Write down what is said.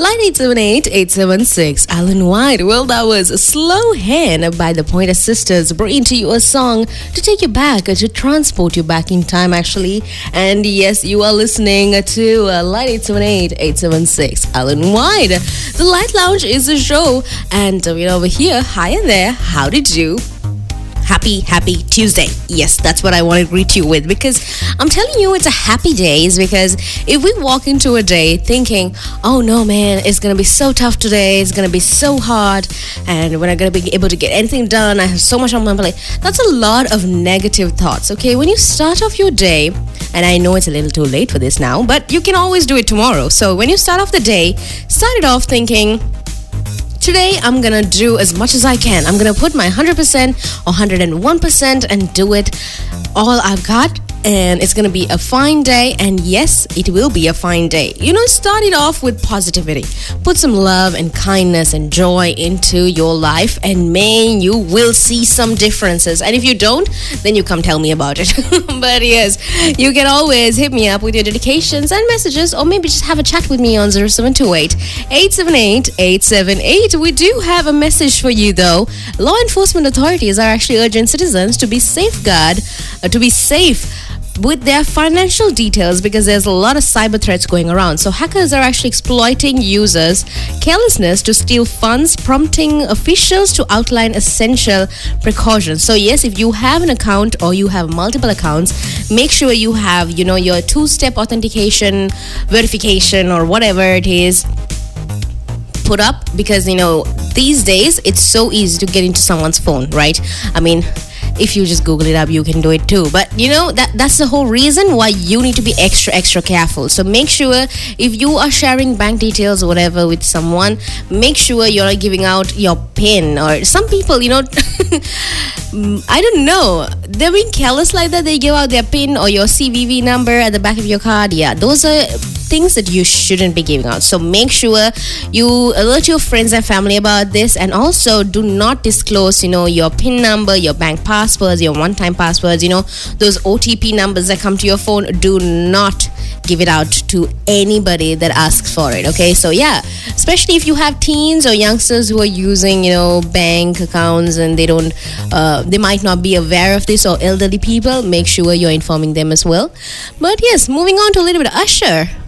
Line 878-876, Alan White. Well, that was Slow Hand by the Pointer Sisters, bringing to you a song to take you back, to transport you back in time, actually. And yes, you are listening to Line 878-876, Alan White. The Light Lounge is a show, and over here, hi and there, how did you? Happy Tuesday. Yes, that's what I want to greet you with, because I'm telling you it's a happy day is because if we walk into a day thinking, oh no man, it's going to be so tough today, it's going to be so hard, and we're not going to be able to get anything done, I have so much on my plate, that's a lot of negative thoughts, okay? When you start off your day, and I know it's a little too late for this now, but you can always do it tomorrow. So when you start off the day, start it off thinking, today, I'm going to do as much as I can. I'm going to put my 100% or 101% and do it all I've got. And it's going to be a fine day. And yes, it will be a fine day. Start it off with positivity. Put some love and kindness and joy into your life. And man, you will see some differences. And if you don't, then you come tell me about it. But yes, you can always hit me up with your dedications and messages. Or maybe just have a chat with me on 0728-878-878. We do have a message for you though. Law enforcement authorities are actually urging citizens to be safe with their financial details because there's a lot of cyber threats going around. So hackers are actually exploiting users' carelessness to steal funds, prompting officials to outline essential precautions. So yes, if you have an account or you have multiple accounts, make sure you have, your two-step authentication, verification, or whatever it is put up, because these days it's so easy to get into someone's phone, right? I mean, if you just Google it up, you can do it too. But that's the whole reason why you need to be extra careful. So make sure if you are sharing bank details or whatever with someone, make sure you're not giving out your PIN. Or some people, I don't know, they're being careless like that. They give out their PIN or your CVV number at the back of your card. Yeah, those are things that you shouldn't be giving out. So make sure you alert your friends and family about this, and also do not disclose, your PIN number, your bank passwords, your one-time passwords, those OTP numbers that come to your phone. Do not give it out to anybody that asks for it, okay? So yeah, especially if you have teens or youngsters who are using, bank accounts and they might not be aware of this, or elderly people, make sure you're informing them as well. But yes, moving on to a little bit of Usher.